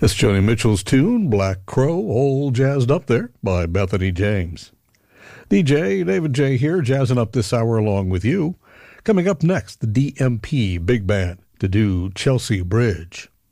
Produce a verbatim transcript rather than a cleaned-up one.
That's Joni Mitchell's tune, Black Crow, all jazzed up there by Bethany James. D J David J here, jazzing up this hour along with you. Coming up next, the D M P Big Band to do Chelsea Bridge.